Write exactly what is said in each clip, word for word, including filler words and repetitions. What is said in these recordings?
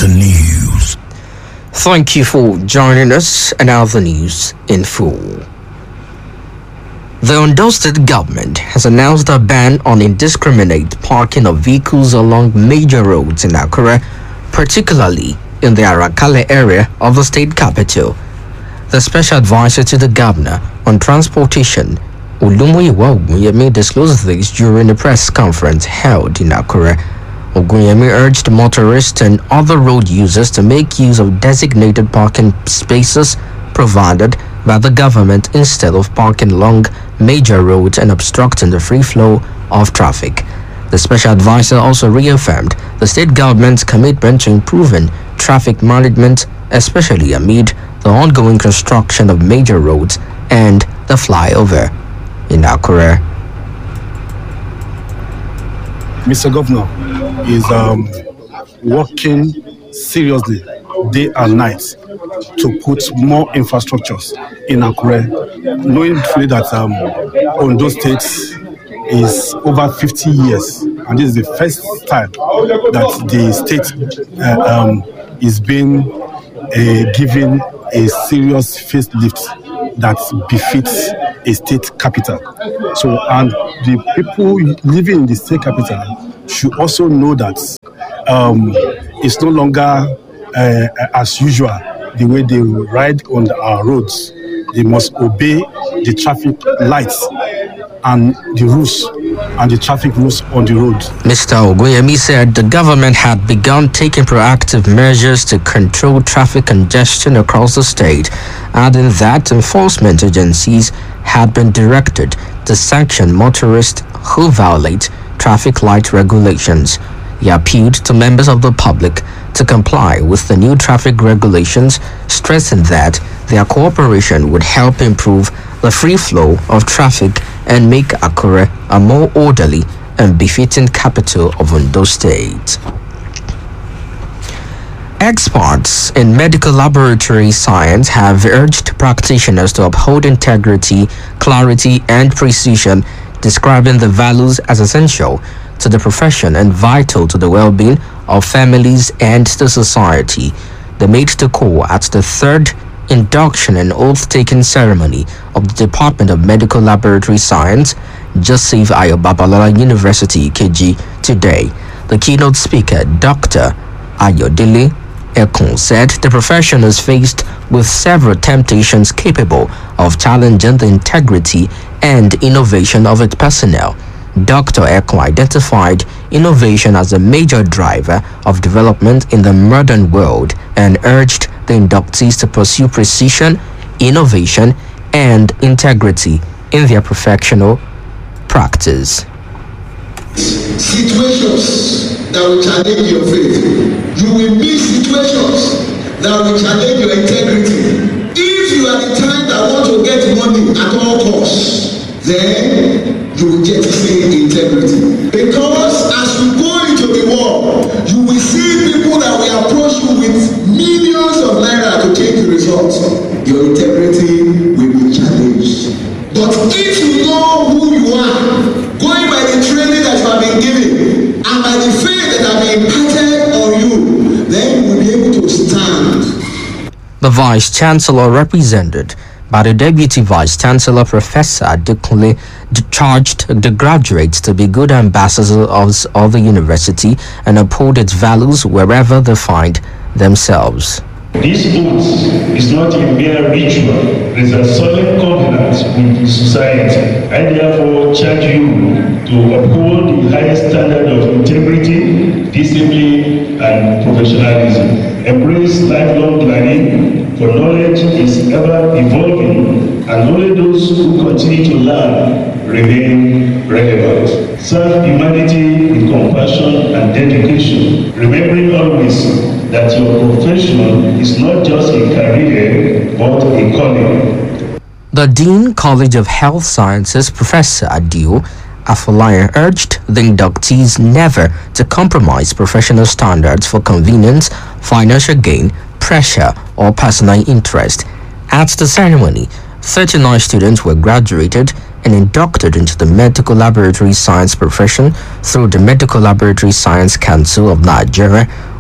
the news. Thank you for joining us, and now the news in full. The Ondo State government has announced a ban on indiscriminate parking of vehicles along major roads in Akure, particularly in the Arakale area of the state capital. The special advisor to the governor on transportation, Olumoyiwa Ogunyemi, disclosed this during a press conference held in Akure. Ogunyemi urged motorists and other road users to make use of designated parking spaces provided by the government instead of parking along major roads and obstructing the free flow of traffic. The special advisor also reaffirmed the state government's commitment to improving traffic management, especially amid the ongoing construction of major roads and the flyover in Akure. Mister Governor is um, working seriously day and night to put more infrastructures in Akure, knowing fully that um, Ondo State is over fifty years, and this is the first time that the state uh, um, is being uh, given a serious facelift that befits a state capital. So, and the people living in the state capital should also know that um, it's no longer uh, as usual the way they ride on our roads. They must obey the traffic lights and the rules and the traffic rules on the road. Mister Ogunyemi said the government had begun taking proactive measures to control traffic congestion across the state, adding that enforcement agencies had been directed to sanction motorists who violate traffic light regulations. He appealed to members of the public to comply with the new traffic regulations, stressing that their cooperation would help improve the free flow of traffic and make Akure a more orderly and befitting capital of Ondo State. Experts in medical laboratory science have urged practitioners to uphold integrity, clarity, and precision, describing the values as essential to the profession and vital to the well-being of families and the society. They made the call at the third induction and oath-taking ceremony of the Department of Medical Laboratory Science, Joseph Ayo Babalola University, K G, today. The keynote speaker, Doctor Ayodele Ekun, said the profession is faced with several temptations capable of challenging the integrity and innovation of its personnel. Doctor Ekun identified innovation as a major driver of development in the modern world and urged the inductees to pursue precision, innovation, and integrity in their professional practice. Situations that will challenge your faith. You will meet situations that will challenge your integrity. If you are the type that want to get money at all costs, then you will get the same integrity. Because as you go into the war, you will see people that will approach you with millions of naira to take the results. Your integrity will be challenged. But if you know who you are, going by the training that you have been given and by the faith that have been imparted on you, then you will be able to stand. The Vice Chancellor, represented by the Deputy Vice Chancellor, Professor Adekunle, charged the graduates to be good ambassadors of the university and uphold its values wherever they find themselves. This oath is not a mere ritual, it is a solemn covenant with the society. I therefore charge you to uphold the highest standard of integrity, discipline, and professionalism. Embrace lifelong learning, for knowledge is ever evolving, and only those who continue to learn remain relevant. Serve humanity with compassion and dedication, remembering always that your profession is not just a career, but a calling. The Dean College of Health Sciences, Professor Adio Afolayan, urged the inductees never to compromise professional standards for convenience, financial gain, pressure, or personal interest. At the ceremony, thirty-nine students were graduated and inducted into the medical laboratory science profession through the Medical Laboratory Science Council of Nigeria,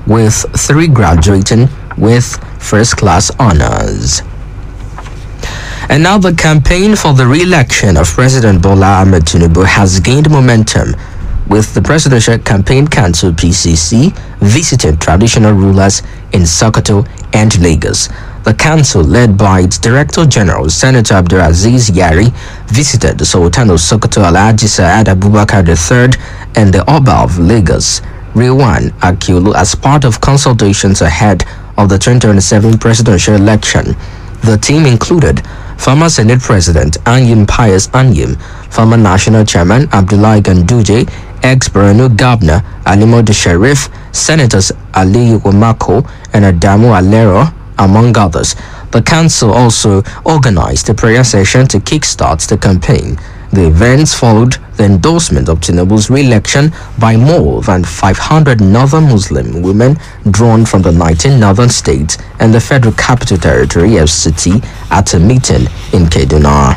with three graduating with first-class honors. And now the campaign for the re-election of President Bola Ahmed Tinubu has gained momentum, with the Presidential Campaign Council P C C visiting traditional rulers in Sokoto and Lagos. The council, led by its Director General, Senator Abdulaziz Yari, visited the Sultan of Sokoto Alhaji Sa'ad Abubakar the third and the Oba of Lagos, Rewan Akiolu, as part of consultations ahead of the twenty twenty-seven presidential election. The team included former Senate President Anyim Pius Anyim, former National Chairman Abdullahi Ganduje, ex-Borno Governor Alimodu Sharif, Senators Ali Omako and Adamu Alero, among others. The council also organized a prayer session to kickstart the campaign. The events followed the endorsement of Tinubu's re-election by more than five hundred northern Muslim women drawn from the nineteen northern states and the Federal Capital Territory F C T at a meeting in Kaduna.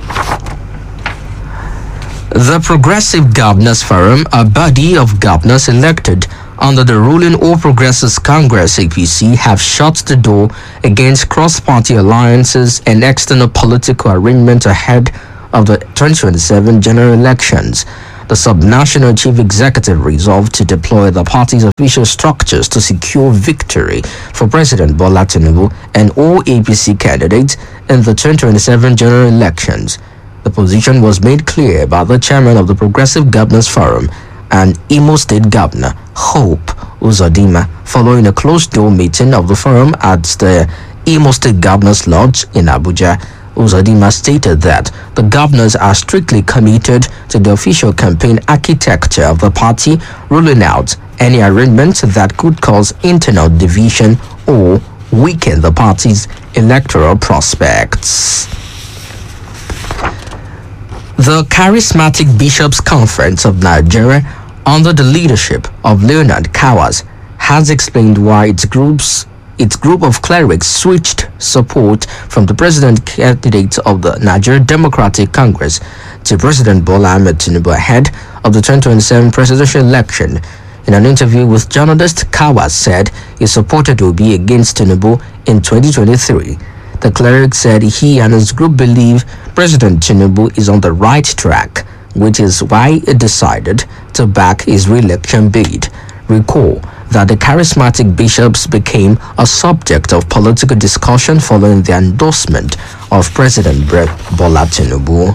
The Progressive Governors Forum, a body of governors elected under the ruling All Progressives Congress A P C, have shut the door against cross-party alliances and external political arrangements ahead of the twenty twenty-seven general elections. The subnational chief executive resolved to deploy the party's official structures to secure victory for President Bola Tinubu and all A P C candidates in the twenty twenty-seven general elections. The position was made clear by the chairman of the Progressive Governors Forum and Imo State Governor Hope Uzodinma following a closed-door meeting of the forum at the Imo State Governors Lodge in Abuja. Uzodinma stated that the governors are strictly committed to the official campaign architecture of the party, ruling out any arrangements that could cause internal division or weaken the party's electoral prospects. The Charismatic Bishops' Conference of Nigeria, under the leadership of Leonard Kawas, has explained why its groups its group of clerics switched support from the president candidate of the Nigeria Democratic Congress to President Bola Ahmed Tinubu ahead of the twenty twenty-seven presidential election. In an interview with journalists, Kawas said he supported Obi against Tinubu in twenty twenty-three. The cleric said he and his group believe President Tinubu is on the right track, which is why he decided to back his re-election bid. Recall that the charismatic bishops became a subject of political discussion following the endorsement of President Bola Tinubu.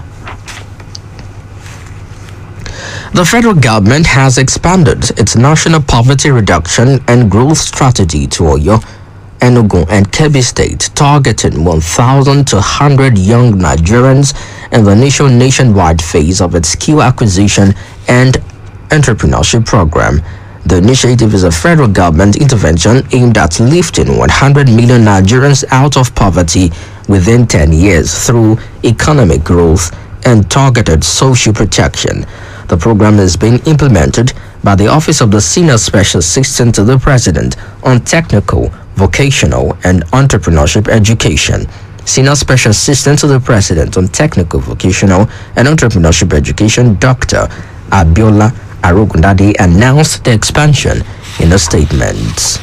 The federal government has expanded its national poverty reduction and growth strategy to Oyo, Enugu and Kebbi State, targeting one thousand two hundred young Nigerians in the initial nationwide phase of its skill acquisition and entrepreneurship program. The initiative is a federal government intervention aimed at lifting one hundred million Nigerians out of poverty within ten years through economic growth and targeted social protection. The program is being implemented by the Office of the Senior Special Assistant to the President on Technical, Vocational, and Entrepreneurship Education. Senior Special Assistant to the President on Technical, Vocational, and Entrepreneurship Education, Doctor Abiola Arugundade, announced the expansion in a statement.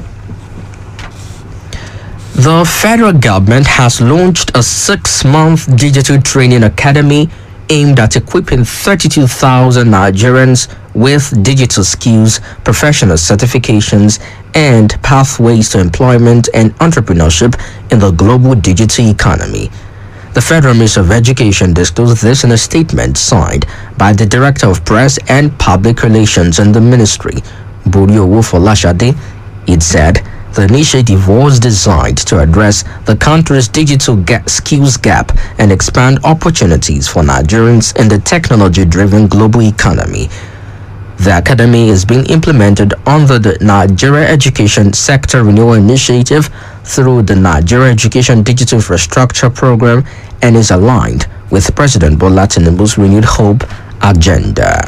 The federal government has launched a six-month digital training academy aimed at equipping thirty-two thousand Nigerians with digital skills, professional certifications, and pathways to employment and entrepreneurship in the global digital economy. The Federal Ministry of Education disclosed this in a statement signed by the Director of Press and Public Relations in the ministry, Boriowo Folashade. It said the initiative was designed to address the country's digital ga- skills gap and expand opportunities for Nigerians in the technology-driven global economy. The academy is being implemented under the Nigeria Education Sector Renewal Initiative through the Nigeria Education Digital Infrastructure Program and is aligned with President Bola Tinubu's Renewed Hope agenda.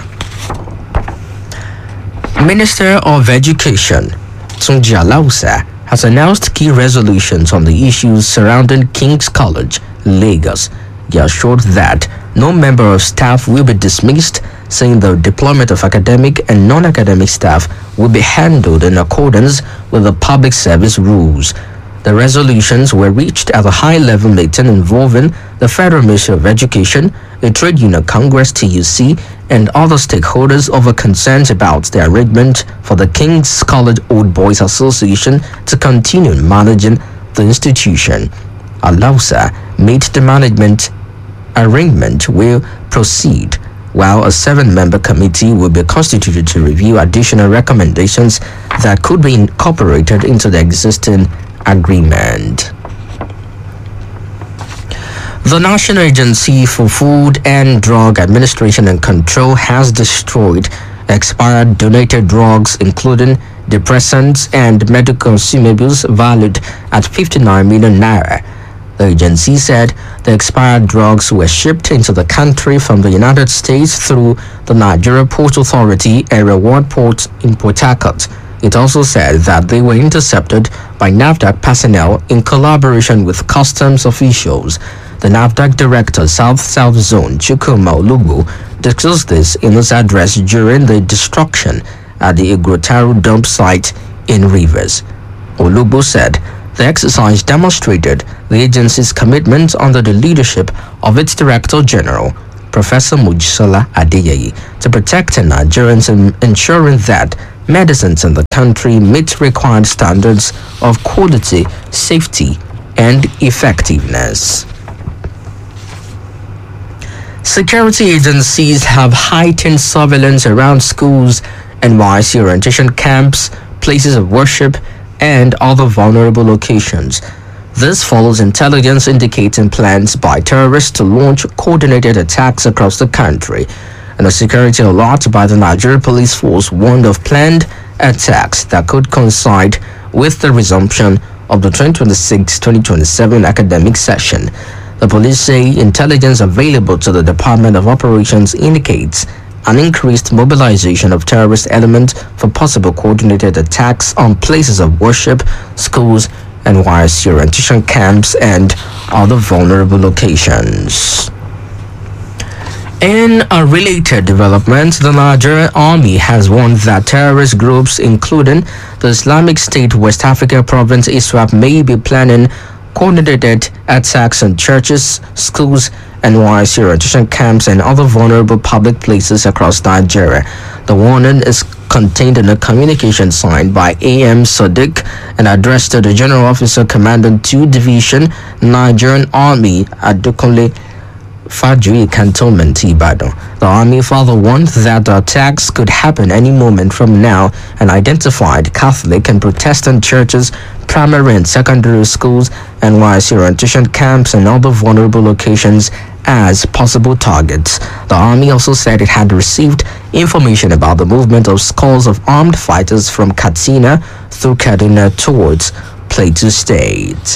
Minister of Education Tunji Alausa has announced key resolutions on the issues surrounding King's College, Lagos. He assured that no member of staff will be dismissed saying the deployment of academic and non-academic staff will be handled in accordance with the public service rules. The resolutions were reached at a high-level meeting involving the Federal Ministry of Education, the Trade Union Congress T U C, and other stakeholders over concerns about the arrangement for the King's College Old Boys Association to continue managing the institution. Alausa made the management arrangement will proceed, while a seven-member committee will be constituted to review additional recommendations that could be incorporated into the existing agreement. The National Agency for Food and Drug Administration and Control has destroyed expired donated drugs, including depressants and medical consumables valued at fifty-nine million naira. The agency said the expired drugs were shipped into the country from the United States through the Nigeria Port Authority and Reward Port in Port Harcourt. It also said that they were intercepted by NAFDAC personnel in collaboration with customs officials. The NAFDAC Director, South South Zone, Chukwuma Olubu, discussed this in his address during the destruction at the Igrotaru dump site in Rivers. Olubu said the exercise demonstrated the agency's commitment under the leadership of its Director General, Professor Mojisola Adeyeye, to protecting Nigerians and ensuring that medicines in the country meet required standards of quality, safety, and effectiveness. Security agencies have heightened surveillance around schools, N Y C orientation camps, places of worship, and other vulnerable locations. This follows intelligence indicating plans by terrorists to launch coordinated attacks across the country, and a security alert by the Nigeria Police Force warned of planned attacks that could coincide with the resumption of the twenty twenty-six twenty twenty-seven academic session. The police say intelligence available to the Department of Operations indicates an increased mobilization of terrorist elements for possible coordinated attacks on places of worship, schools, N Y C orientation camps, and other vulnerable locations. In a related development, the Nigerian Army has warned that terrorist groups, including the Islamic State West Africa Province ISWAP, may be planning coordinated attacks on churches, schools, N Y C orientation camps, and other vulnerable public places across Nigeria. The warning is contained in a communication signed by A M Sadiq and addressed to the General Officer Commanding two Division, Nigerian Army, Adekunle Fajui Cantonment, Ibadan. The Army further warned that the attacks could happen any moment from now and identified Catholic and Protestant churches, primary and secondary schools, N Y C orientation camps, and other vulnerable locations as possible targets. The Army also said it had received information about the movement of squads of armed fighters from Katsina through Kaduna towards Plateau State.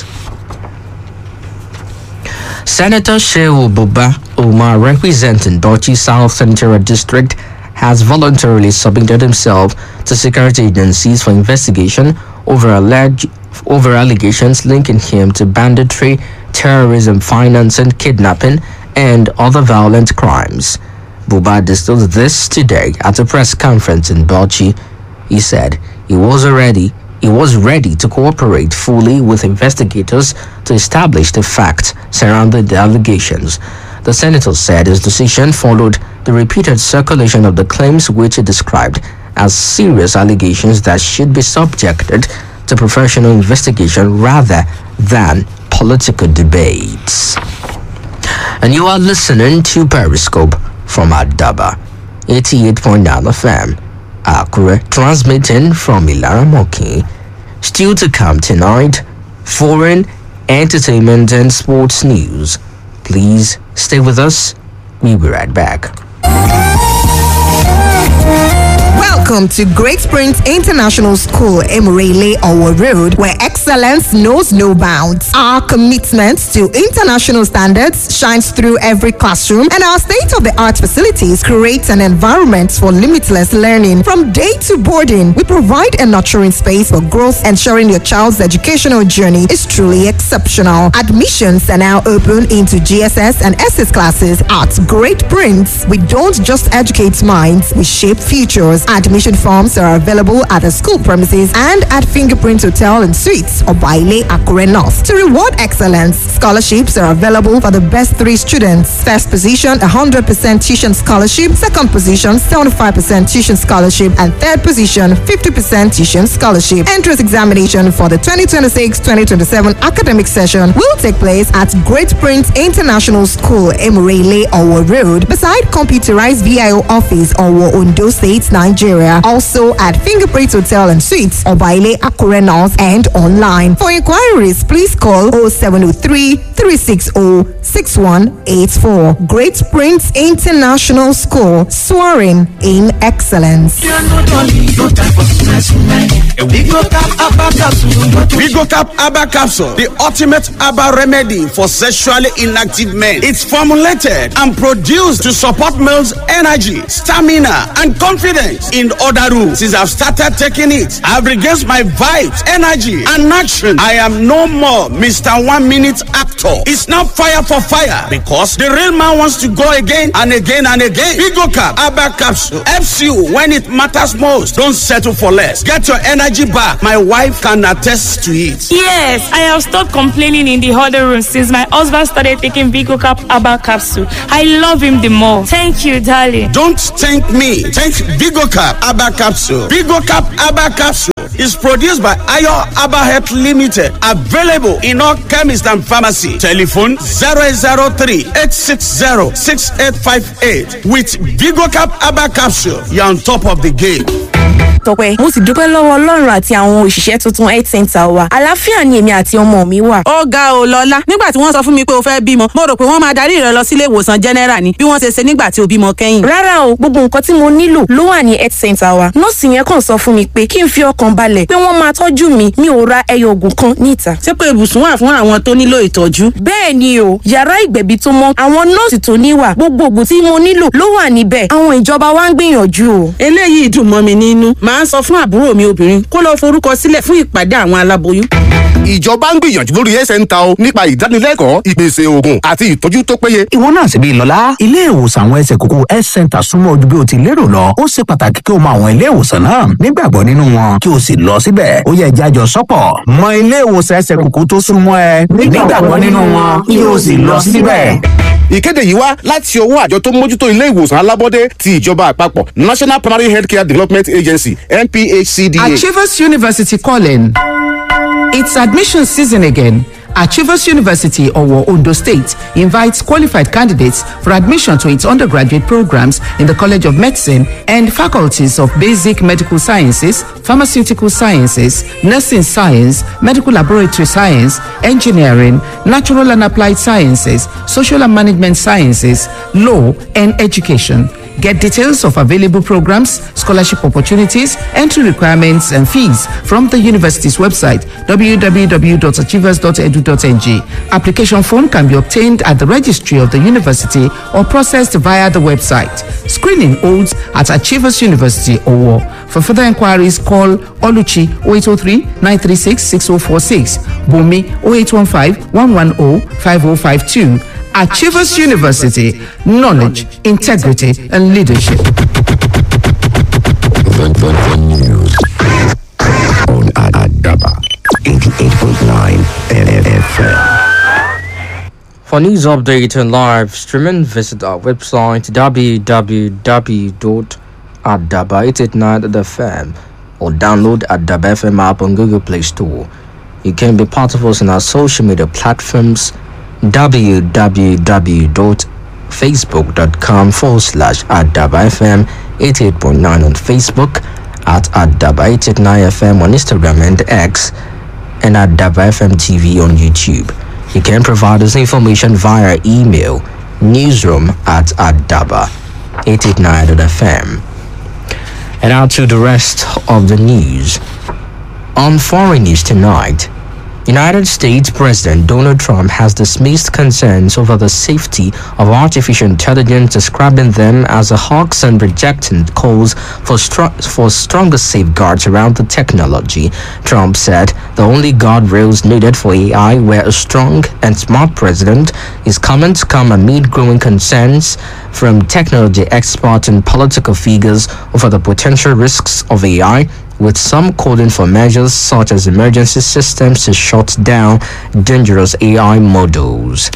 Senator Shehu Buba Umar, representing Bauchi South Senatorial District, has voluntarily submitted himself to security agencies for investigation over alleged over allegations linking him to banditry, terrorism, financing, kidnapping, and other violent crimes. Buba disclosed this today at a press conference in Bauchi. He said he was already He was ready to cooperate fully with investigators to establish the facts surrounding the allegations. The senator said his decision followed the repeated circulation of the claims, which he described as serious allegations that should be subjected to professional investigation rather than political debates. And you are listening to Periscope from Adaba, eighty-eight point nine F M. Akure, transmitting from Ilaramoki. Still to come tonight, foreign, entertainment, and sports news. Please stay with us. We'll be right back. Welcome Welcome to Great Springs International School, Emirele Owo Road, where excellence knows no bounds. Our commitment to international standards shines through every classroom, and our state-of-the-art facilities create an environment for limitless learning. From day to boarding, we provide a nurturing space for growth, ensuring your child's educational journey is truly exceptional. Admissions are now open into G S S and S S classes at Great Prince. We don't just educate minds, we shape futures. Admission forms are available at the school premises and at Fingerprint Hotel and Suites or Baile Akure North. To reward excellence, scholarships are available for the best three students. First position, one hundred percent tuition scholarship. Second position, seventy-five percent tuition scholarship. And third position, fifty percent tuition scholarship. Entrance examination for the twenty twenty-six twenty twenty-seven academic session will take place at Great Prince International School, Emirele Owo Road, beside computerized V I O office, Owo, Ondo State, Nigeria. Also at Fingerprint Hotel and Suites, Obaile Akure North, and online. For inquiries, please call oh seven oh three, three six oh, six one eight four. Great Prince International School, soaring in excellence. Vigocap Abba Capsule, the ultimate Abba remedy for sexually inactive men. It's formulated and produced to support males' energy, stamina, and confidence. In other rooms, since I've started taking it, I've regained my vibes, energy, and action. I am no more Mister One Minute Actor. It's not fire for fire because the real man wants to go again and again and again. Vigocap Abba Capsule helps you when it matters most. Don't settle for less. Get your energy back. My wife can attest to it. Yes, I have stopped complaining in the huddle room since my husband started taking Vigocap Abba Capsule. I love him the more. Thank you, darling. Don't thank me. Thank Vigocap Abba Capsule. Vigocap Abba Capsule is produced by Ayo Abba Health Limited. Available in all chemists and pharmacy. Telephone zero eight zero three, eight six zero, six eight five eight. With Vigocap Abba Capsule, you're on top of the game. Tọ́pẹ́ mo sì dúpẹ́ lọ́wọ́ Ọlọ́run àti àwọn òṣìṣẹ́ tuntun health center wa. Àlàáfíà ni èmi àti ọmọ mi wà. Ó ga ò lọ́lá nígbà tí wọ́n sọ fún mi pé o fẹ́ bímọ mo rò pé wọ́n máa darí rẹ lọ sílé ìwòsàn general ni bí wọ́n ṣe ṣe nígbà tí o bímọ kẹ́yìn. Rárá o, gbogbo nǹkan tí mo nílò ló wà ní health center wa. Nọ́ọ̀sì yẹn kàn sọ fún mi pé kí n fi ọkàn balẹ̀ pé wọ́n máa tọ́jú mi, mi ò ra ẹyọ òògùn kan níta. Ṣé pé ibùsùn wà fún àwọn tó nílò ìtọ́jú? Bẹ́ẹ̀ ni o, yàrá ìgbẹ̀bí tó mọ́, àwọn nọ́ọ̀sì tó níwà, gbogbo òògùn tí mo nílò ló wà níbẹ̀. Àwọn ìjọba wa ń gbìyànjú o. Eléyìí dùn mọ́ mi nínú. Màá sọ fún àbúrò mi obìnrin kó lọ forúkọ sílẹ̀ fún ìpàdé àwọn aláboyún. Ìjọba ń gbìyànjú lórí health center o nípa ìdánilẹ́kọ̀ọ́, ìpèsè oògùn àti ìtọ́jú tó péye. Ìwọ náà sì bí lọ́lá. Ilé ìwòsàn àwọn ẹsẹ̀ kókó health center súnmọ́ ojú bí o ti lérò lọ. Ó ṣe pàtàkì kí o mọ àwọn ilé ìwòsàn náà, nígbàgbọ́ nínú wọn, kí o sì lọ síbẹ̀. Ó yẹ jájọ sọ́pọ̀. Mọ ilé ìwòsàn ẹsẹ̀ kókó tó súnmọ́ ẹ, nígbàgbọ́ nínú wọn, kí o sì lọ síbẹ̀. Ìkéde yìí wá láti ọwọ́ àjọ tó mójútó ilé ìwòsàn alábọ́dé ti ìjọba àpapọ̀ National Primary Healthcare Development Agency N P H C D A. Achievers University calling. It's admission season again. Achievers University, Owo, Ondo State, invites qualified candidates for admission to its undergraduate programs in the College of Medicine and faculties of Basic Medical Sciences, Pharmaceutical Sciences, Nursing Science, Medical Laboratory Science, Engineering, Natural and Applied Sciences, Social and Management Sciences, Law, and Education. Get details of available programs, scholarship opportunities, entry requirements, and fees from the university's website w w w dot achievers dot e d u dot n g. Application form can be obtained at the registry of the university or processed via the website. Screening holds at Achievers University, Owo. For further inquiries, call Oluchi oh eight oh three, nine three six, six oh four six, Bumi oh eight one five, one one oh, five oh five two. Achievers University, knowledge, integrity, and leadership. The, the, the news on Adaba eighty-eight point nine F M. For news update and live streaming, visit our website w w w dot adaba eight eight nine dot f m or download Adaba F M app on Google Play Store. You can be part of us on our social media platforms w w w dot facebook dot com forward slash Adaba F M eighty-eight point nine on Facebook, at Adaba eight eight nine F M on Instagram and X, and at Adaba F M T V on YouTube. You can provide us information via email newsroom at adaba eight eight nine dot f m. And now to the rest of the news. On foreign news tonight, United States President Donald Trump has dismissed concerns over the safety of artificial intelligence, describing them as a hoax and rejecting calls for, str- for stronger safeguards around the technology. Trump said the only guardrails needed for A I were a strong and smart president. His comments come amid growing concerns from technology experts and political figures over the potential risks of A I, with some calling for measures such as emergency systems to shut down dangerous A I models.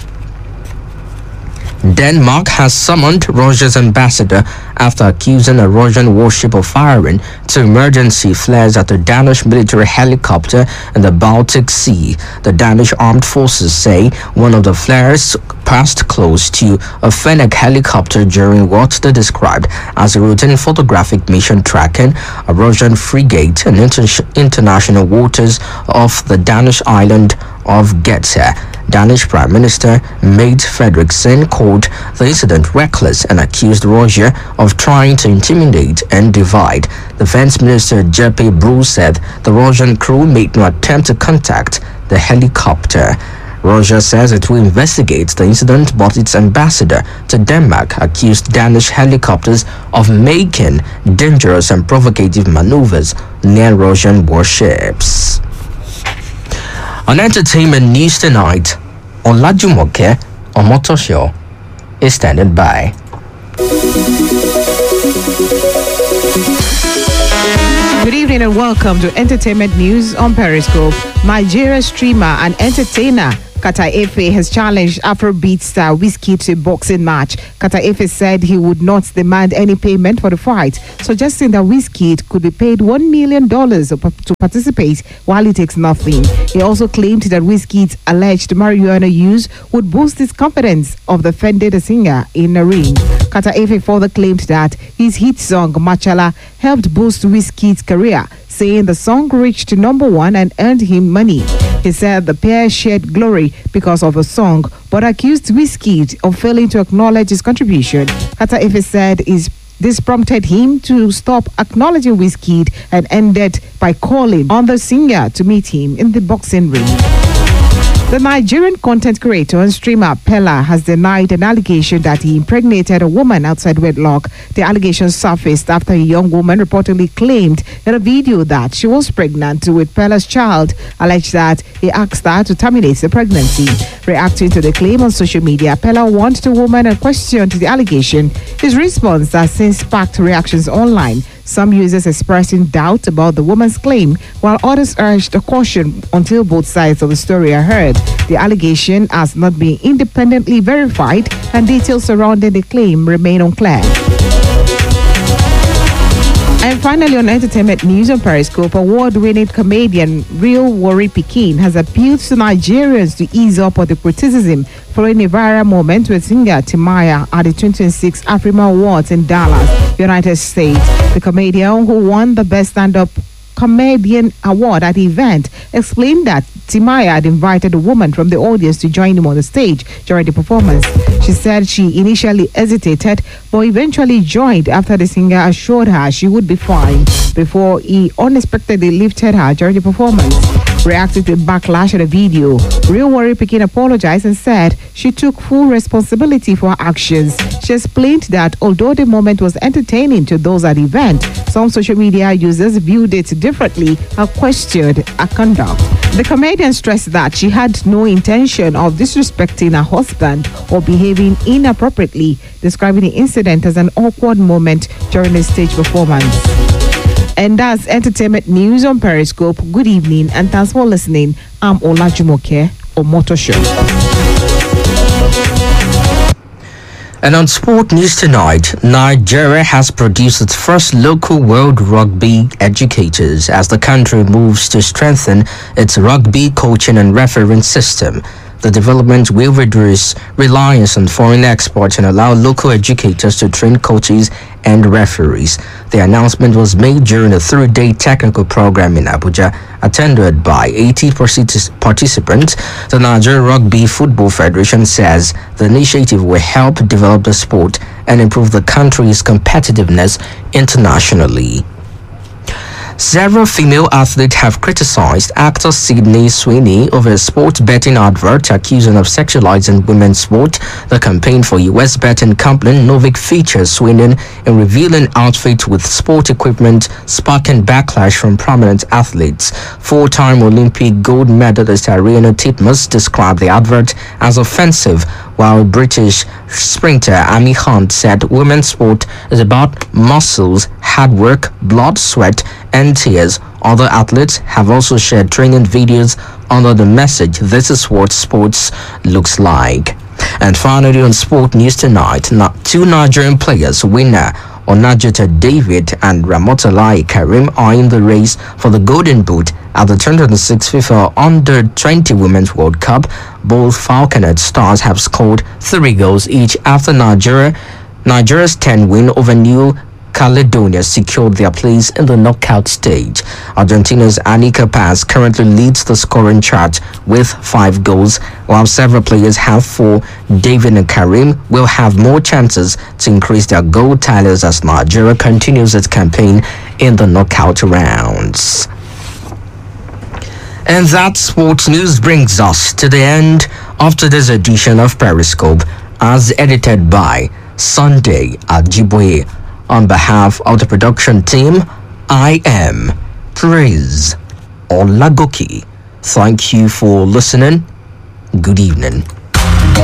Denmark has summoned Russia's ambassador after accusing a Russian warship of firing two emergency flares at a Danish military helicopter in the Baltic Sea. The Danish armed forces say one of the flares passed close to a Fennec helicopter during what they described as a routine photographic mission tracking a Russian frigate in inter- international waters off the Danish island of Getze. Danish Prime Minister Mette Frederiksen called the incident reckless and accused Russia of trying to intimidate and divide. Defense Minister Jeppe Bruus said the Russian crew made no attempt to contact the helicopter. Russia says it will investigate the incident, but its ambassador to Denmark accused Danish helicopters of making dangerous and provocative maneuvers near Russian warships. On entertainment news tonight, Olajumoke Omotosho is standing by. Good evening and welcome to Entertainment News on Periscope. Nigeria streamer and entertainer Kata Efe has challenged Afrobeat star Wizkid to a boxing match. Kata Efe said he would not demand any payment for the fight, suggesting that Wizkid could be paid one million dollars to participate while he takes nothing. He also claimed that Wizkid's alleged marijuana use would boost his confidence of defending the singer in the ring. Kata Efe further claimed that his hit song Machala helped boost Wizkid's career, saying the song reached number one and earned him money. He said the pair shared glory because of the song, but accused Wizkid of failing to acknowledge his contribution. Kata Efe said is this prompted him to stop acknowledging Wizkid and ended by calling on the singer to meet him in the boxing ring. The Nigerian content creator and streamer Pella has denied an allegation that he impregnated a woman outside wedlock. The allegation surfaced after a young woman reportedly claimed in a video that she was pregnant with Pella's child, alleged that he asked her to terminate the pregnancy. Reacting to the claim on social media, Pella warned the woman and questioned the allegation. His response has since sparked reactions online. Some users expressing doubt about the woman's claim, while others urged caution until both sides of the story are heard. The allegation has not been independently verified, and details surrounding the claim remain unclear. And finally, on entertainment news on Periscope, award-winning comedian Real Worry Pikin has appealed to Nigerians to ease up on the criticism following a viral moment with singer Timaya at the twenty twenty-six Afrima Awards in Dallas, United States. The comedian, who won the Best Stand-Up Comedian Award at the event, explained that Timaya had invited a woman from the audience to join him on the stage during the performance. She said she initially hesitated, but eventually joined after the singer assured her she would be fine before he unexpectedly lifted her during the performance. Reacting to backlash at the video, Real Worry Pikin apologized and said she took full responsibility for her actions. She explained that although the moment was entertaining to those at the event, some social media users viewed it differently and questioned her conduct. The comedian stressed that she had no intention of disrespecting her husband or behaving inappropriately, describing the incident as an awkward moment during the stage performance. And that's entertainment news on Periscope. Good evening and thanks for listening. I'm Olajumoke Omotosho. And on sport news tonight, Nigeria has produced its first local World Rugby educators as the country moves to strengthen its rugby coaching and refereeing system. The development will reduce reliance on foreign experts and allow local educators to train coaches and referees. The announcement was made during a three-day technical program in Abuja, attended by eighty participants. The Nigeria Rugby Football Federation says the initiative will help develop the sport and improve the country's competitiveness internationally. Several female athletes have criticized actor Sydney Sweeney over a sports betting advert accusing of sexualizing women's sport. The campaign for U S betting company Novik features Sweeney in revealing outfits with sport equipment, sparking backlash from prominent athletes. Four-time Olympic gold medalist Ariana Titmus described the advert as offensive, while British sprinter Amy Hunt said women's sport is about muscles, hard work, blood, sweat, and tears. Other athletes have also shared training videos under the message, "This is what sports looks like." And finally, on sport news tonight, two Nigerian players, winner Onajita David and Ramotalai Karim, are in the race for the Golden Boot at the twenty twenty-six FIFA Under twenty Women's World Cup. Both Falconet stars have scored three goals each after Nigeria, Nigeria's ten win over New Caledonia secured their place in the knockout stage. Argentina's Anika Paz currently leads the scoring chart with five goals, while several players have four. David and Karim will have more chances to increase their goal tallies as Nigeria continues its campaign in the knockout rounds. And that sports news brings us to the end of today's edition of Periscope, as edited by Sunday Ajiboye. On behalf of the production team, I am Praise Olagoki. Thank you for listening. Good evening.